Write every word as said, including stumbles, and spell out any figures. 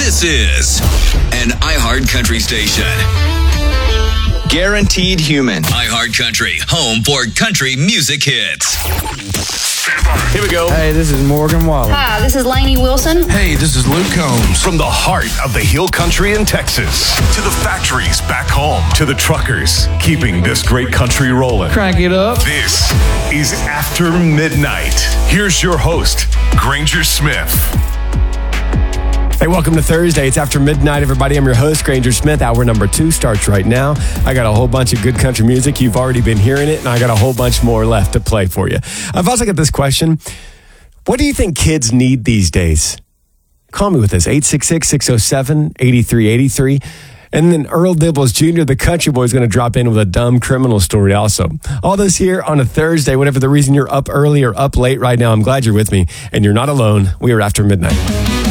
This is an iHeart Country station. Guaranteed Human. iHeart Country, home for country music hits. Here we go. Hey, this is Morgan Wallen. Hi, this is Lainey Wilson. Hey, this is Luke Combs. From the heart of the Hill Country in Texas to the factories back home to the truckers keeping this great country rolling. Crank it up. This is After Midnight. Here's your host, Granger Smith. Hey, welcome to Thursday. It's After Midnight, everybody. I'm your host, Granger Smith. Hour number two starts right now. I got a whole bunch of good country music. You've already been hearing it, and I got a whole bunch more left to play for you. I've also got this question. What do you think kids need these days? Call me with this, eight six six, six oh seven, eight three eight three. And then Earl Dibbles Junior, the country boy, is going to drop in with a dumb criminal story also. All this here on a Thursday, whatever the reason you're up early or up late right now, I'm glad you're with me, and you're not alone. We are After Midnight.